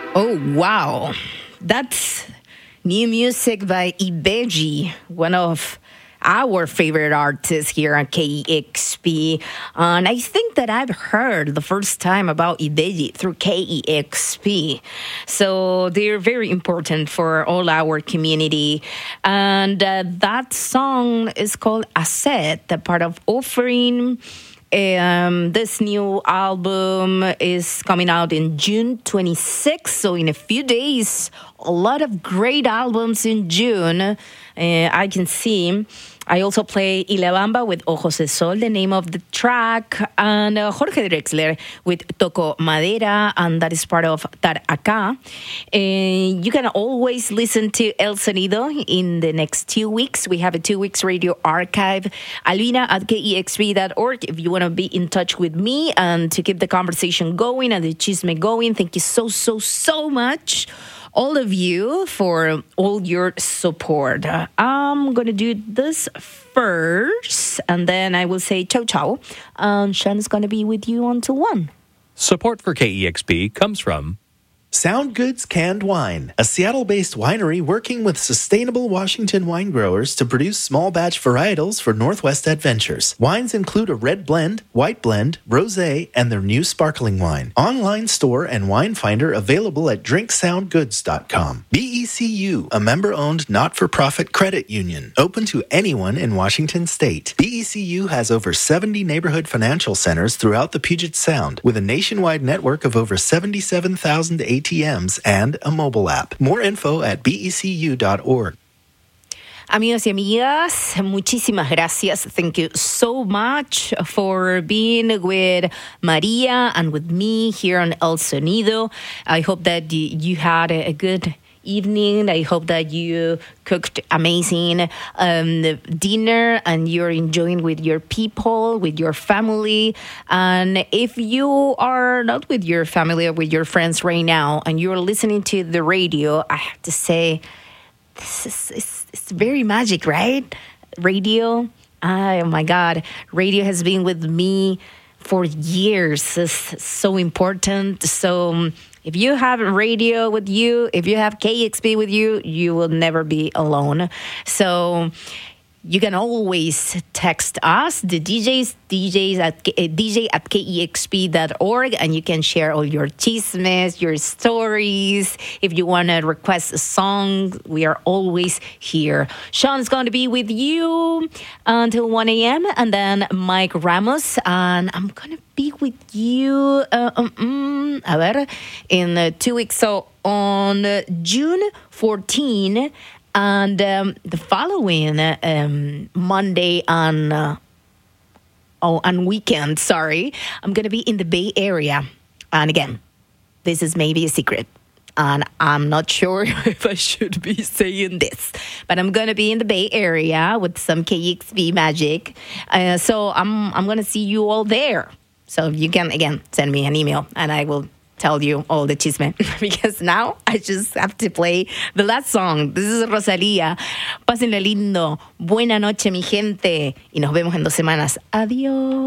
Oh, wow. That's new music by Ibeji, one of our favorite artists here on KEXP. And I think that I've heard the first time about Ibeji through KEXP. So they're very important for all our community. And that song is called Aset, the part of Offering. This new album is coming out in June 26th, so in a few days. A lot of great albums in June. I can see. I also play Ilabamba with Ojos de Sol, the name of the track, and Jorge Drexler with Toco Madera, and that is part of Tar Acá. You can always listen to El Sonido in the next 2 weeks. We have a 2 weeks radio archive. Alvina at KEXP.org if you want to be in touch with me and to keep the conversation going and the chisme going. Thank you so much, all of you, for all your support. I'm going to do this first, and then I will say ciao. And Sean's going to be with you until 1. Support for KEXP comes from Sound Goods Canned Wine, a Seattle-based winery working with sustainable Washington wine growers to produce small batch varietals for Northwest Adventures. Wines include a red blend, white blend, rosé, and their new sparkling wine. Online store and wine finder available at drinksoundgoods.com. BECU, a member-owned not-for-profit credit union, open to anyone in Washington state. BECU has over 70 neighborhood financial centers throughout the Puget Sound, with a nationwide network of over 77,000 ATMs and a mobile app. More info at becu.org. Amigos y amigas, muchísimas gracias. Thank you so much for being with Maria and with me here on El Sonido. I hope that you had a good evening. I hope that you cooked amazing dinner and you're enjoying with your people, with your family. And if you are not with your family or with your friends right now and you're listening to the radio, I have to say, it's very magic, right? Radio. Oh my God. Radio has been with me for years. It's so important. So if you have radio with you, if you have KEXP with you, you will never be alone. So you can always text us, the DJ at KEXP.org, and you can share all your chismes, your stories. If you want to request a song, we are always here. Sean's going to be with you until 1 a.m., and then Mike Ramos, and I'm going to be with you in 2 weeks. So on June 14, and the following Monday and weekend, I'm going to be in the Bay Area. And again, this is maybe a secret. And I'm not sure if I should be saying this. But I'm going to be in the Bay Area with some KEXP magic. So I'm going to see you all there. So you can, again, send me an email and I will tell you all the chisme, because now I just have to play the last song. This is Rosalía. Pásenle lindo. Buena noche, mi gente. Y nos vemos en 2 semanas. Adiós.